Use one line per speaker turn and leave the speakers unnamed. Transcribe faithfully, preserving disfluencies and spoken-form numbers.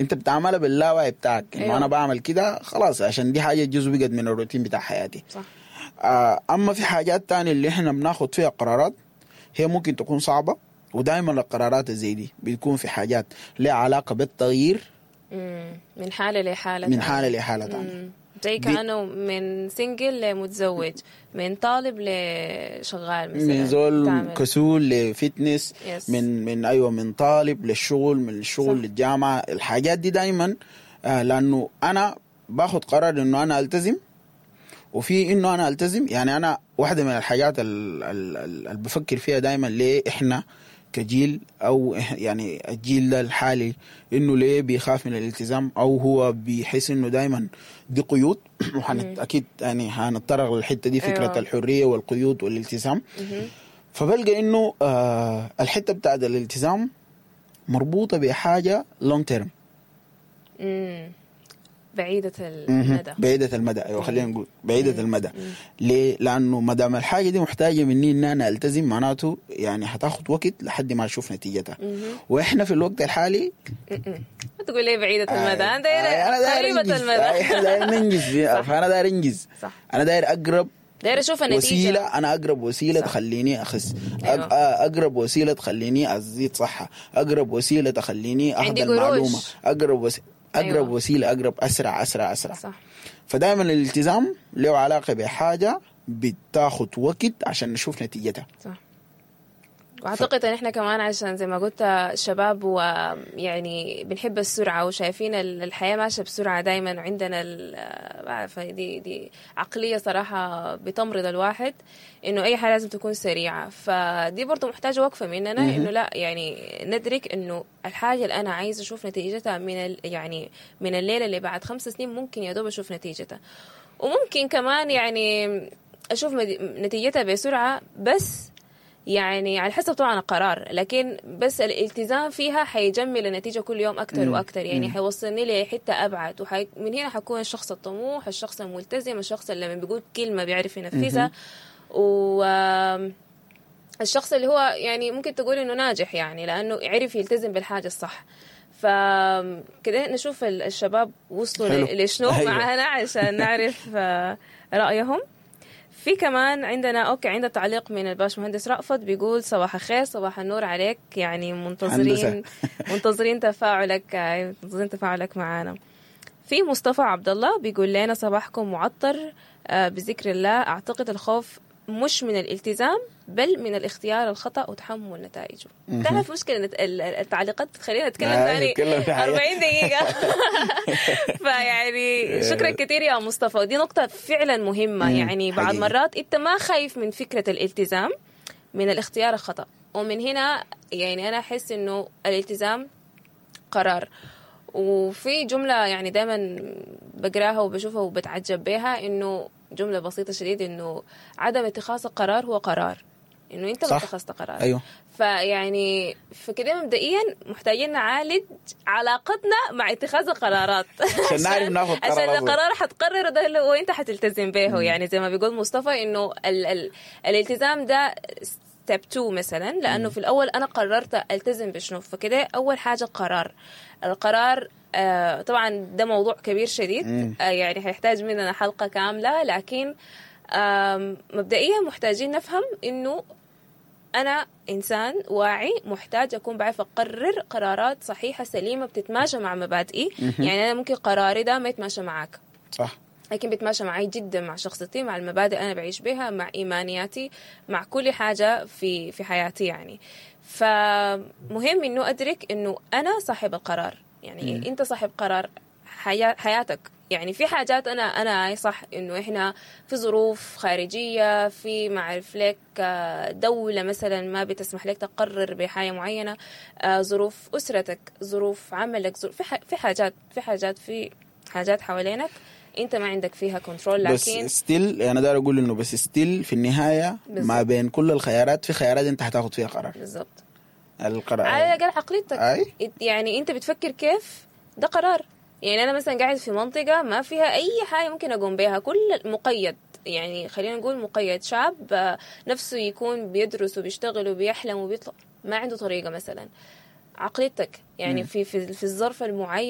انت بتعملها باللاوعي بتاعك انه
أيوة.
انا بعمل كده خلاص عشان دي حاجه جزء بقت من الروتين بتاع حياتي.
صح.
آه اما في حاجات تانية اللي احنا بناخد فيها قرارات هي ممكن تكون صعبه، ودائما القرارات زي دي بتكون في حاجات لها علاقه بالتغيير
مم. من حاله لحاله
من
تانية.
حاله لحاله ثانيه.
مم. زي كأنه من سنجل لمتزوج، من طالب لشغال مثلا،
من زول
تعمل.
كسول لفتنس،
Yes.
من من ايوه من طالب للشغل، من الشغل
صح.
للجامعه. الحاجات دي دايما آه لانه انا باخد قرار انه انا التزم، وفي انه انا التزم يعني انا واحده من الحاجات اللي بفكر فيها دايما ليه احنا كجيل او يعني الجيل ده الحالي انه ليه بيخاف من الالتزام او هو بيحس انه دايما دي قيود. وحنت اكيد يعني هنتطرق للحته دي فكره
أيوة.
الحريه والقيود والالتزام.
مهم.
فبلقى انه آه الحته بتاعت الالتزام مربوطه بحاجه لونج تيرم،
مم. بعيدة المدى.
بعيدة المدى. ايوه خلينا نقول بعيدة المدى. ليه؟ لانه ما دام الحاجه دي محتاجه مني ان انا التزم معناته يعني هتاخد وقت لحد ما اشوف نتيجتها. واحنا في الوقت الحالي
ما تقول لي بعيدة المدى، انا
داير
قريبة المدى.
احنا داير ننجز فيها، فانا داير انجز.
صح.
انا داير اقرب
داير اشوف النتيجة.
وسيله، انا اقرب وسيله
صح.
تخليني اخس.
أيوة.
اقرب وسيله تخليني ازيد صحه، اقرب وسيله تخليني اخذ المعلومه، اقرب وسيله اقرب أيوة. وسيله اقرب اسرع اسرع اسرع.
صح.
فدائما الالتزام له علاقه بحاجه بتاخد وقت عشان نشوف نتيجتها.
صح. واعتقد ان احنا كمان عشان زي ما قلت شباب ويعني بنحب السرعه وشايفين الحياه ماشيه بسرعه دائما، وعندنا بعرف دي دي عقليه صراحه بتمرض الواحد انه اي حاجه لازم تكون سريعه. فدي برضو محتاجه وقفه مننا انه لا يعني ندرك انه الحاجه اللي انا عايز اشوف نتيجتها من يعني من الليله اللي بعد خمس سنين ممكن يا دوب اشوف نتيجتها، وممكن كمان يعني اشوف نتيجتها بسرعه، بس يعني على حسب طبعا القرار، لكن بس الالتزام فيها حيجمل النتيجة كل يوم أكتر وأكتر. يعني حيوصلني لحتة أبعد، وحي من هنا حكون الشخص الطموح، الشخص الملتزم، الشخص اللي لما بيقول كلمة بيعرف ينفذها، والشخص اللي هو يعني ممكن تقول إنه ناجح يعني لأنه عرف يلتزم بالحاجة الصح. فكده نشوف الشباب وصلوا لشنو معنا عشان نعرف رأيهم. في كمان عندنا اوكي عندنا تعليق من الباش مهندس رأفت بيقول صباح الخير، صباح النور عليك، يعني منتظرين منتظرين تفاعلك منتظرين تفاعلك معنا. في مصطفى عبد الله بيقول لنا صباحكم معطر بذكر الله، اعتقد الخوف مش من الالتزام بل من الاختيار الخطأ وتحمل نتائجه. تعرف مشكلة التعليقات تخلينا نتكلم ثاني أربعين دقيقة. فيعني شكرا كثير يا مصطفى، ودي نقطة فعلا مهمة. يعني بعض مرات انت ما خايف من فكرة الالتزام، من الاختيار الخطأ. ومن هنا يعني أنا أحس إنه الالتزام قرار. وفي جملة يعني دائما بقراها وبشوفها وبتعجب بها، إنه جملة بسيطة شديد، إنه عدم اتخاذ القرار هو قرار، إنه أنت ما اتخذت قرار.
أيوه.
فيعني فكده مبدئيا محتاجين نعالج علاقتنا مع اتخاذ القرارات
عشان نعرف ناخذ قرار،
عشان القرار حتقرر ده وانت حتلتزم به. يعني زي ما بيقول مصطفى إنه ال ال الالتزام ده ستيب تو مثلا، لأنه في الأول أنا قررت ألتزم بشنو، فكده أول حاجة قرار. القرار آه طبعا ده موضوع كبير شديد، آه يعني هيحتاج مننا حلقة كاملة، لكن آه مبدئيا محتاجين نفهم إنه أنا إنسان واعي محتاج أكون بعرف أقرر قرارات صحيحة سليمة بتتماشى مع مبادئي. يعني أنا ممكن قراري ده ما يتماشى معاك،
صح،
لكن بيتماشى معي جدا مع شخصيتي، مع المبادئ أنا بعيش بها، مع إيمانياتي، مع كل حاجة في في حياتي. يعني فمهم إنه أدرك إنه أنا صاحب القرار. يعني م. أنت صاحب قرار حياة حياتك. يعني في حاجات أنا أنا صح إنه إحنا في ظروف خارجية، في معرف لك دولة مثلا ما بتسمح لك تقرر بحاجة معينة، ظروف أسرتك، ظروف عملك، ظروف في في حاجات في حاجات في حاجات حوالينك انت ما عندك فيها كنترول. لكن
بس ستيل انا داير اقول انه بس ستيل في النهايه بالزبط. ما بين كل الخيارات في خيارات انت هتاخد فيها قرار.
بالضبط.
القرار
على الاقل عقليتك
أي؟
يعني انت بتفكر كيف، ده قرار. يعني انا مثلا قاعد في منطقه ما فيها اي حاجه ممكن اقوم بها، كل مقيد. يعني خلينا نقول مقيد. شاب نفسه يكون بيدرس وبيشتغل وبيحلم وبيطلع، ما عنده طريقه مثلا. عقليتك يعني م. في في في الظرف المعين